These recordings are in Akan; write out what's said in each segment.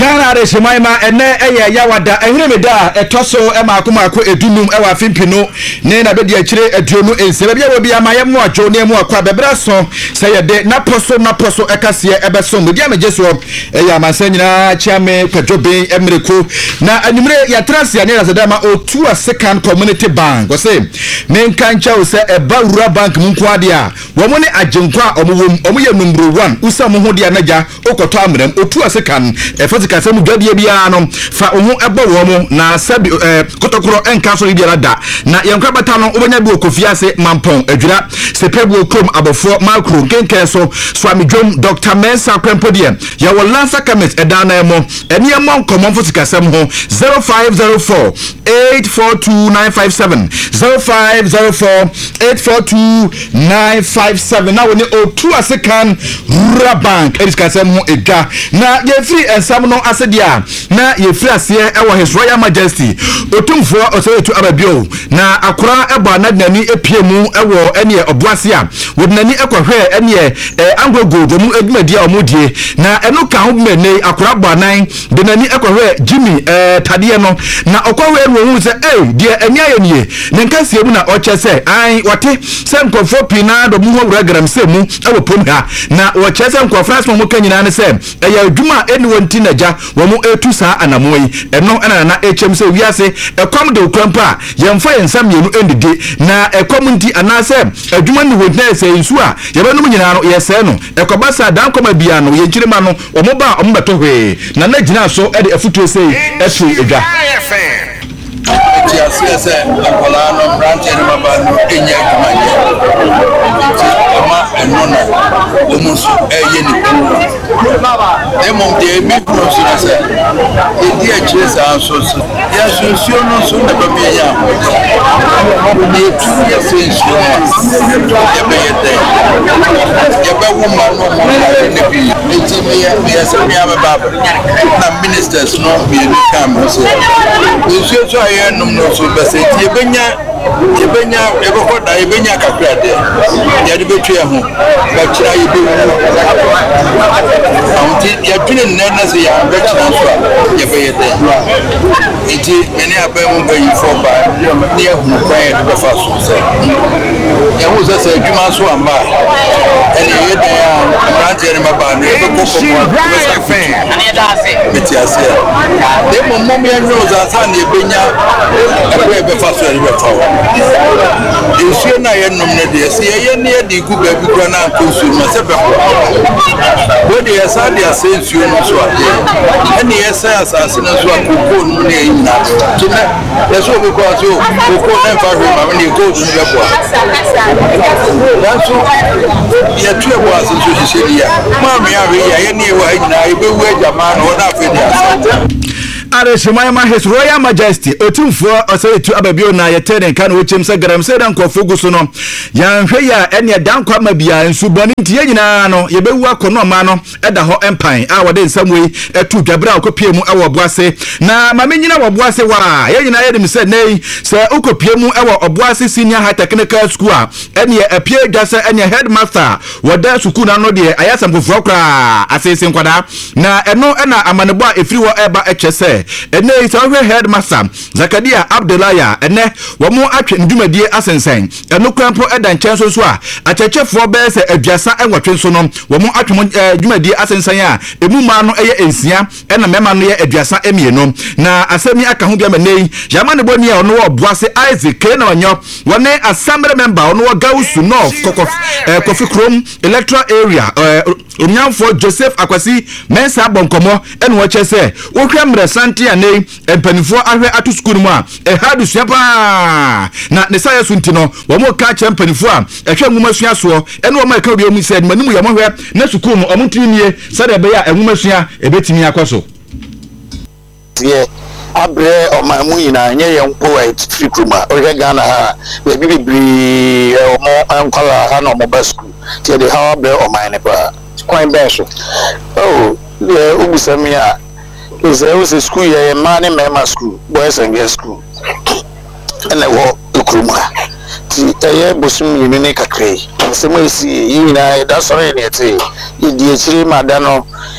Ghana de Shemaima ene eye yawada ehire meda etoso emaako edunum ewa fimpino ne na bedi akire aduonu ense bia wo bia maye mo adwo ne mo akwa bebra so sayede na poso ekase ebeso mo dia meje so eya amansa nyina chiame kwadwobe emireko na animre ya transia ne razadama otu a second community bank go say menkan cha wo se ebawura bank munko ade a wo mo ne agenkwa omo ye number 1 usa mo ho dia naja okoto amram otu a second efoti kasemu dwadie bia no fa ohu ebo wo mo na sabi kotokoro enka so bia da na yenkwa bata no obonya bi okofiase mampon adwira sepebu okrom abofo makro kenken so swami dwom Dr. Mensa Kwempodie ya wo lansa kamet edana emo eni emo nkomon foti kasem ho 0504 842957 0504 842957 na woni otu asekan rural bank ediskasem ho edwa na ye free ensam no asedia na ye free ase e His Royal Majesty otumfo osetu ababio na akora ebo anadnani epiemu ewo ene oboase a wodnani ekohwe ene angwogo do mu edumadi a omodie na eno ka ho mene akora boanan de nani ekohwe Jimmy tadie no na okohwe enu se de eni ayenie ne nkasie mu na ochese ai wate se nkofo pina do mu ho wuragram se mu ewo pom ha na wochese nkofra so mu kanyina ne se eya adwuma eni wonti naja wo mu etu saa anamoyi eno na HM se wiase ekom de okrampa yemfa yensam yenu endide na ekom nti anase adwuma ni wonti na se nsu a yebenum nyina no yese no ekobasa dan koma bia no yenchirima no omoba ombeto hwe na gina so e de afutuo sei esu edwa Tiasiese akolano branch ene mabano enya kumanye ama enona omusu eyeni emom de mi process edi achesa ansoso ya sosio no so na babia ni tu ya sensio ya beyete ya bawu mano mo ne bi enti me ya se mi ababa na ministers no bi ni kam so so ayenum no so bese yebenya ekokoda yebenya kakrade yade betwe ho ba kira yebe amti yadwene nena se ya bekira so yebeyede enti ene abemu bayi for ba ne ehunu kwae de befa so se yawo se adwuma so amba ene yede ya branche ne maba no ekokoko ane da se metiase demo mom ya nyo za sa ne yebenya ekwe befa so yebe fa Issue na yenum ne de se ye ne de ku ba bi kro na konsu ma se be ko de yesa de asensu no so ade ene yesa asase no so akoko no ne yina tuna yeso be ko so koko na fa hwe ma ne ko du be ko so ye tu e bo asensu hihia ma me ya we ya ye ne wa yina e be wu ajama no na fe de asante Are Shemaima His Royal Majesty otumfo osetu ababio na yetene kan wochim se garam se dan kofugu so no yanhwe ya ene dan kwa mabia nsuboni ntie nyina no yebewu akono ma no eda ho empan a wode nsamwe etu dwabra akopie mu ewo boase na mame nyina wo boase wara ye nyina yedim se nei se ukopie mu ewo oboase senior high technical school a ene apie dwase ene headmaster wode suku na no de ayasam foforo kra asese nkwada na eno ena amanebo a efiri wo eba echese ene isawe headmaster Zakaria Abdullahi ene wo mu atwe ndumadie asensen eno krampo edan chenso so a achechefo be se aduasa enwotwe so no wo mu atwe ndumadie asensen a emu ma no eye ensia ena mema no ye aduasa emieno na asemi aka ho bia manei yama ne boni a ono wo boase Isaac na onyo wone assembly member ono wo Gausu North Kofi Krom electoral area Omnyamfo Joseph Akwasi Mensa Bonkomo ene wo chese wo hwemre santia nei empanifo ahwe atu school mu a ehadu suapa na ne saye suntino wo mo ka che empanifo a ehwe nwuma sua so ene wo ma ka obi omu se manimu ye mo hwe na school mu omuntini sade be ya enwuma sua ebetimi akoso ye abre omamu yina nye ye nko free kruma o Ghana ha we bibiri omo ankola ha no mo basku tie de ha abre omane pa kwan beso oh ye ubusamia is a school ye man and mema school boys and girls school and I walk ukruma ti eye bosum yinu ne kakre se mo si yina that's already it e di echiri madano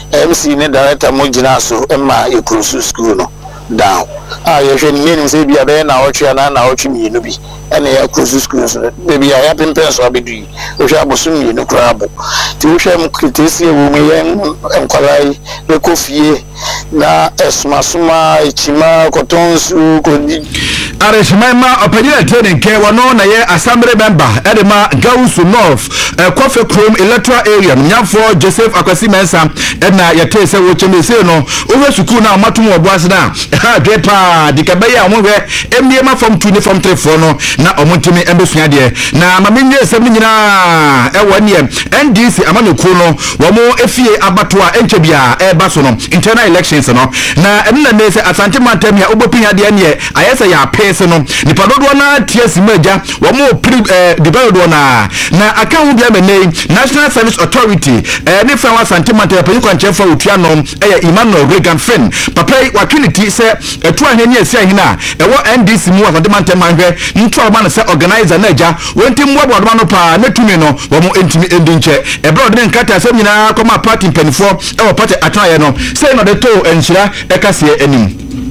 MC ne director mo gina so emma Ekrusu school no down you should mean say bia be na ochi na ochi mienu bi ene ya Ekrusu school so baby ya pempen so abedui o hwa aboso mienu kra abo ti o hwa mkritesi e wo yen enkwalai le kofie na esmasuma ichima kotonsu kodi Arishmaima opanyina training ke wono na ye assembly member edema Gausu North Kofe Chrome electoral area nyafo Joseph Akwasi Mensa na yete se wo chemese no owe suku na matum oboase na ha drepa dikabeya omohwe emiema from 2 from 3 for no na omontimi embesua de na mamenye sem nyina ewone NDC amanoku no wo mo efie abatoa enchebia eba so no internal elections no na enna ne se Asante Mantem ya obopia de ne ayese ya pese no nipa dodo na tiasi maja wo mo develop na account bia menei National Service Authority ne fa Asante Mantem pa yikwa nchefa otua no Emmanuel Regan Fen papai wakiliti se etu aheni esi ahina ewo NDC mu Asante Mantem manhwe ntu aba na se organizer na ja wonti mwa bodo no pa na tumi no wo mo entimi endinche ebro de nkata asem nyina koma party mpanifo ewo party atwaye no say no de to enhyira ekasie anim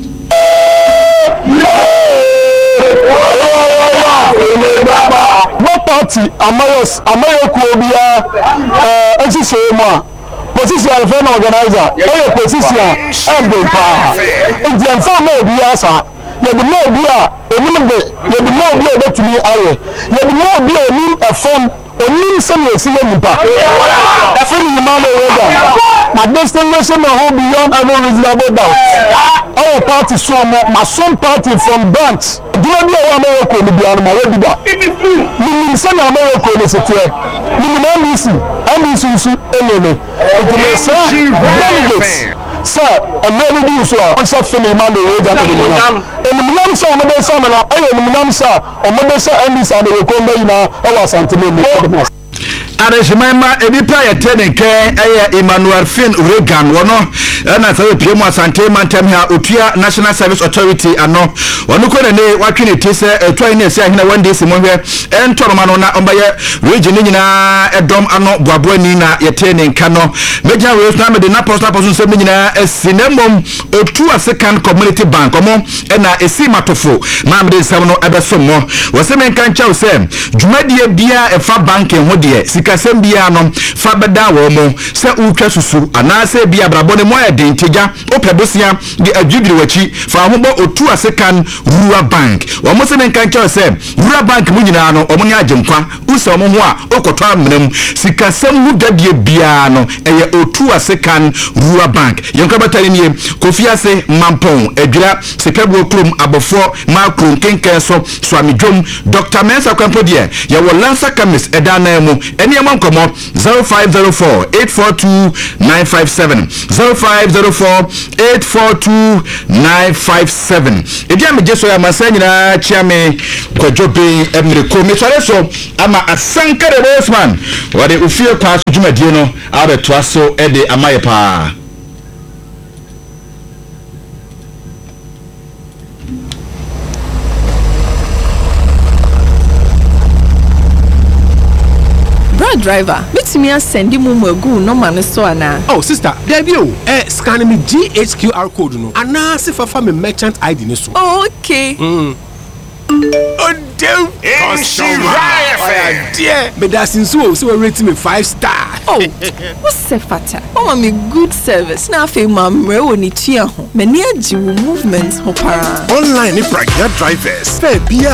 what party amayoku obia ensise mo position for organizer position and pa indian farm obia sa ye the more obia enim de ye the more obia betumi aye ye the more obia enim afom onim some esi nipa every man over na destination na ho beyond every reasonable doubt our party so my son party from branch do not be our America ni bia na we bida ni say na America ni setie ni na MBC su elele it say delegates sir ameli do so on say fini man dey we that dey and munam say o dey say na munam say o dey say MBC and we come by na our santime Arishmaima ebipa ya tenenke Emmanuel Fin Regan wono na sawe pie mu Asante Mantem ha otua National Service Authority ano wono ko ne watwene tese etwa ne esi ahina wande si mohwe entoroma no na ombaye region nyina edom ano boaboani na ye tenenka no meja we na me de na post nsem nyina esinemom otua second community bank omo na esi matofo ma me de nsem no ebesomo wosemenka ncha se dwumadie bia efa banking ho de kasem bia no fa beda wo mo se utwa susu anase bia brabo ne mo adenteja opebosia de adwibiri wachi fa hobo otu asekan rural bank wo mo se menka ncha se rural bank mu nyina no omo ne agenkwa uso mo ho a okoto amnam sikasem hu dadie bia no eye otu asekan rural bank yonka batari nie kofia se mampon adwira sekabuo krom abofo makro kenken so amidwom Dr. Mensa Kwampo de ye wo lansa kamis edana mu Anyone come up 0504-842-957 0504-842-957. If I'm just so I'm saying na chiame kwa jobe emreko metware so ama asanka de Bosman wade ufie kwa dwumadie no abetwa so ede amaye pa driver, meet me and send you mumu no man so ana. Oh sister, there you. Scan me GHQR code no. Ana se fa me merchant ID ne so. Oh, okay. Oh damn. Dear, but that's in so rate me 5-star. Oh, what's the fata? Oh, me good service. Now fe mamre woni tia ho. Many aji movements ho para. Online if right drivers. Fair bia